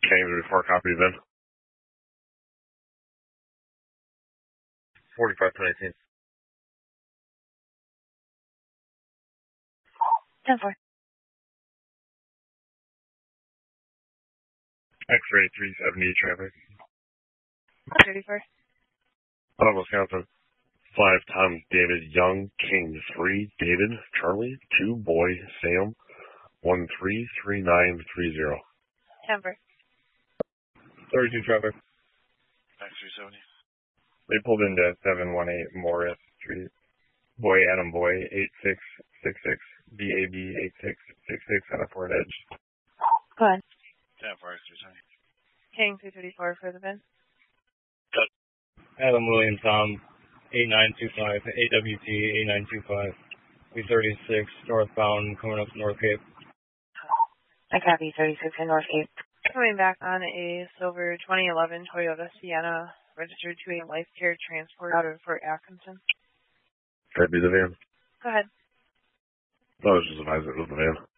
Came to report copy then. 45 to 19. 10-4. X-ray 370 traffic. 34. Out of Wisconsin. 5 Tom David Young King 3 David Charlie 2 Boy Sam 133930. 10-4. 32 traffic. X370. They pulled into 718 Morris Street. Boy Adam Boy 8666 BAB 8666 on a Ford Edge. Go ahead. 10-4 X370. King 234 for the VIN. Adam William Tom 8925 AWT 8925 B36 northbound coming up North Cape. I copy 36 in North Cape. Coming back on a silver 2011 Toyota Sienna registered to a Life Care Transport out of Fort Atkinson. Could be the van. Go ahead. No, it's just advised it was the van.